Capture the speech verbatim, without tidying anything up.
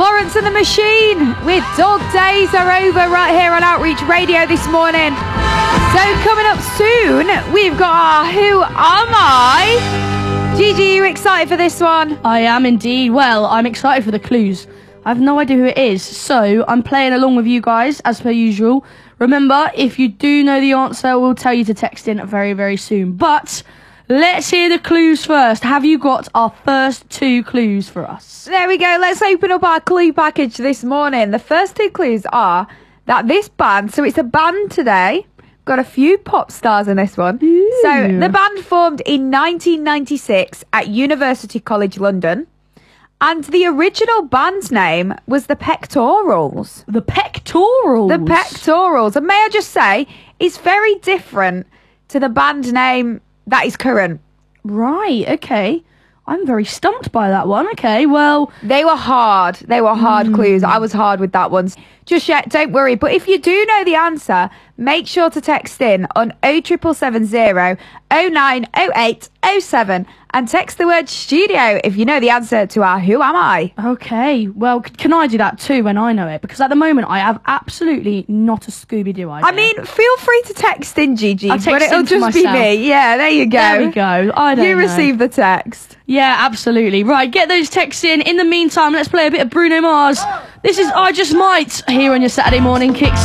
Florence and the Machine with Dog Days Are Over right here on Outreach Radio this morning. So coming up soon, we've got our Who Am I? Gigi, are you excited for this one? I am indeed. Well, I'm excited for the clues. I have no idea who it is, so I'm playing along with you guys as per usual. Remember, if you do know the answer, we'll tell you to text in very, very soon. But let's hear the clues first. Have you got our first two clues for us? There we go. Let's open up our clue package this morning. The first two clues are that this band, so it's a band today, got a few pop stars in this one. Ooh. So the band formed in nineteen ninety-six at University College London. And the original band's name was the Pectorals. The Pectorals? The Pectorals. And may I just say, it's very different to the band name that is current. Right, okay. I'm very stumped by that one. Okay, well... They were hard. They were hard mm. clues. I was hard with that one. Just yet, don't worry. But if you do know the answer, make sure to text in on oh triple seven zero, oh nine oh eight oh seven and text the word studio if you know the answer to our Who Am I? Okay, well, c- can I do that too when I know it? Because at the moment, I have absolutely not a Scooby-Doo idea. I mean, feel free to text in, Gigi, I'll text but it'll in just myself. be me. Yeah, there you go. There we go. I don't You know. receive the text. Yeah, absolutely. Right, get those texts in. In the meantime, let's play a bit of Bruno Mars. This is I Just Might here on your Saturday morning kicks.